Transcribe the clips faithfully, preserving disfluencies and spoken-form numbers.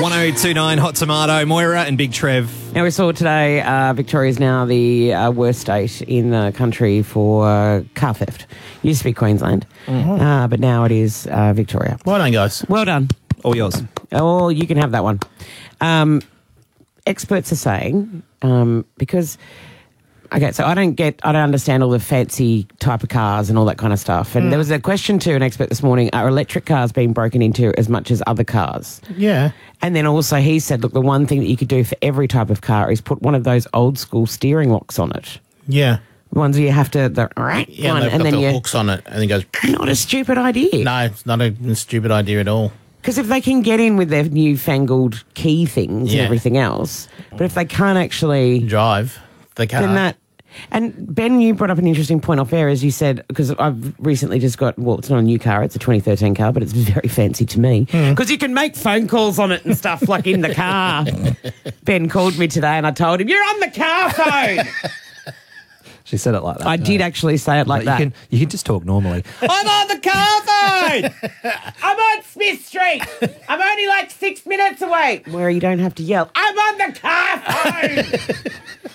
one oh two nine Hot Tomato, Moira and Big Trev. Now, we saw today uh, Victoria is now the uh, worst state in the country for uh, car theft. Used to be Queensland, mm-hmm. uh, but now it is uh, Victoria. Well done, guys. Well done. All yours. Oh, you can have that one. Um, experts are saying, um, because... Okay, so I don't get, I don't understand all the fancy type of cars and all that kind of stuff. And mm. there was a question to an expert this morning, are electric cars being broken into as much as other cars? Yeah. And then also he said, look, the one thing that you could do for every type of car is put one of those old school steering locks on it. Yeah. The ones where you have to, the right yeah, one, they've and got then the you, hooks on it and it goes... Not a stupid idea. No, it's not a stupid idea at all. Because if they can get in with their newfangled key things Yeah. and everything else, but if they can't actually... Drive the car. Then that... And Ben, you brought up an interesting point off air, as you said, because I've recently just got, well, it's not a new car, it's a twenty thirteen car, but it's very fancy to me. Because mm. you can make phone calls on it and stuff like in the car. Ben called me today and I told him, you're on the car phone. She said it like that. I no. did actually say it like, like that. You can, you can just talk normally. I'm on the car phone. I'm on Smith Street. I'm only like six minutes away. Where you don't have to yell, I'm on the car phone.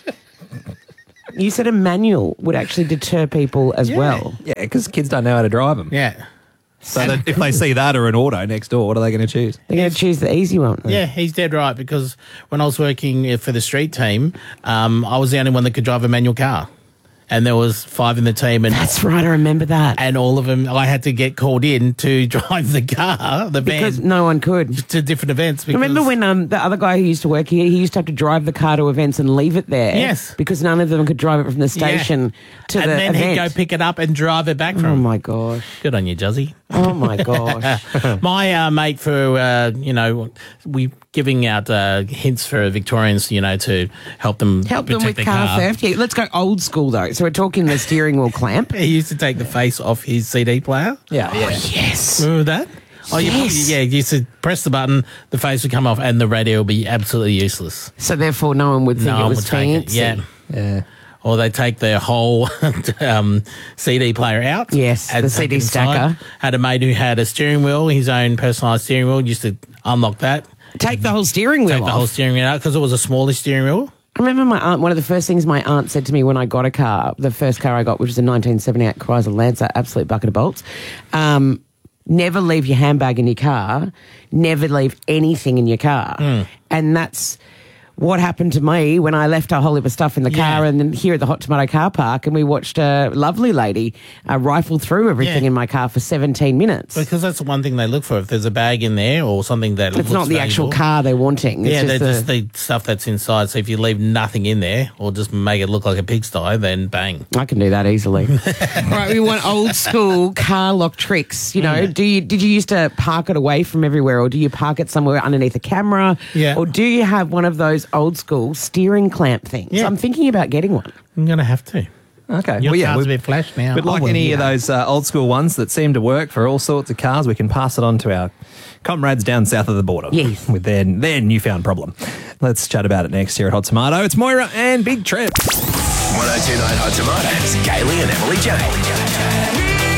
You said a manual would actually deter people as yeah. well. Yeah, because kids don't know how to drive them. Yeah. So that if they see that or an auto next door, what are they going to choose? They're going to choose the easy one. Yeah, he's dead right, because when I was working for the street team, um, I was the only one that could drive a manual car. And there was five in the team. And that's right, I remember that. And all of them, I had to get called in to drive the car, the van. Because no one could. To different events. Because remember when um, the other guy who used to work here, he used to have to drive the car to events and leave it there? Yes. Because none of them could drive it from the station yeah. to and the event. And then he'd go pick it up and drive it back from Oh, my gosh. Good on you, Juzzy. Oh, my gosh. My uh, mate for, uh, you know, we giving out uh, hints for Victorians, you know, to help them Help them with their car, car theft. Yeah, let's go old school, though. So we're talking the steering wheel clamp. He used to take the face off his C D player. Yeah, oh, yeah. yes. Remember that? Oh, yes. You, yeah, you used to press the button, the face would come off, and the radio would be absolutely useless. So therefore, no one would think no it one was would take fancy. it. Yeah. Yeah. Or they take their whole um, C D player out. Yes, the C D stacker. Had a mate who had a steering wheel, his own personalised steering wheel, used to unlock that. Take the whole steering wheel Take off. the whole steering wheel out because it was a smaller steering wheel. I remember my aunt, one of the first things my aunt said to me when I got a car, the first car I got, which was a nineteen seventy-eight Chrysler Lancer, absolute bucket of bolts, um, never leave your handbag in your car, never leave anything in your car. Mm. And that's what happened to me when I left a whole heap of stuff in the yeah. car and then here at the Hot Tomato car park, and we watched a lovely lady uh, rifle through everything yeah. in my car for seventeen minutes. Because that's the one thing they look for. If there's a bag in there or something that it's looks not the valuable, actual car they're wanting. It's yeah, just they're the, just the stuff that's inside. So if you leave nothing in there or just make it look like a pigsty, then bang. I can do that easily. Right, we want old school car lock tricks. You know, mm. do you did you used to park it away from everywhere, or do you park it somewhere underneath a camera? Yeah. Or do you have one of those old school steering clamp things? Yeah. I'm thinking about getting one. I'm going to have to. Okay. Your well, yeah, car's a bit flash now. But like oh, well, any yeah. of those uh, old school ones that seem to work for all sorts of cars, we can pass it on to our comrades down south of the border. Yes. With their, their newfound problem. Let's chat about it next here at Hot Tomato. It's Moira and Big Trev. one oh two nine Hot Tomatoes, Kaylee and Emily Jane.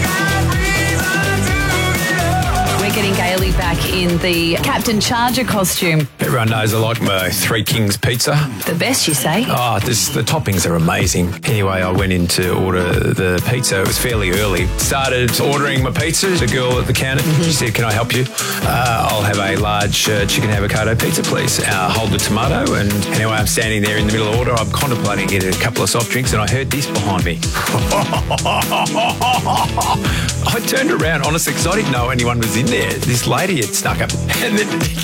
We're getting Gailey back in the Captain Charger costume. Everyone knows I like my Three Kings pizza. The best, you say? Oh, this, the toppings are amazing. Anyway, I went in to order the pizza. It was fairly early. Started ordering my pizza. The girl at the counter, mm-hmm. she said, can I help you? Uh, I'll have a large uh, chicken avocado pizza, please. Uh, hold the tomato. And anyway, I'm standing there in the middle of order. I'm contemplating getting a couple of soft drinks, and I heard this behind me. I turned around, honestly, because I didn't know anyone was in there. This lady had snuck up and then